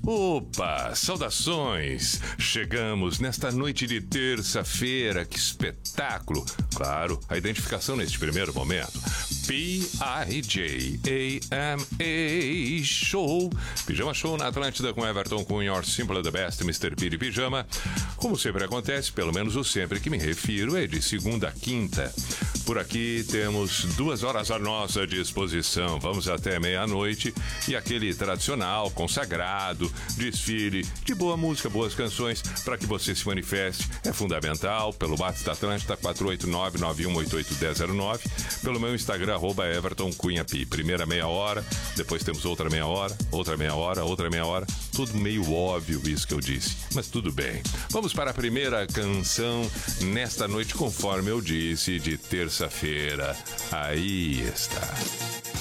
Opa, saudações! Chegamos nesta noite de terça-feira, que espetáculo! Claro, a identificação neste primeiro momento. P-I-J-A-M-A Show. Pijama Show na Atlântida com Everton Cunha, Your Simple the Best, Mr. Piri Pijama. Como sempre acontece, pelo menos o sempre que me refiro é de segunda a quinta. Por aqui temos 2 horas à nossa disposição. Vamos até meia-noite e aquele tradicional, consagrado, desfile de boa música, boas canções para que você se manifeste. É fundamental pelo WhatsApp da Atlântida 489-9188-1009, pelo meu Instagram, @EvertonCunhaPi. Primeira meia hora, depois temos outra meia hora, outra meia hora, outra meia hora. Tudo meio óbvio isso que eu disse, mas tudo bem. Vamos para a primeira canção nesta noite, conforme eu disse, de terça-feira. Aí está.